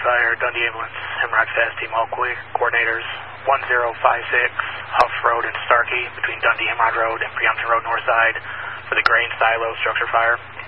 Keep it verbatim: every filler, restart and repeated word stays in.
Fire, Dundee Ambulance, Hemrock Fast Team Oakley, coordinators one zero five six, Huff Road and Starkey, between Dundee Hemrock Road and Preemption Road North Side, for the grain silo structure fire.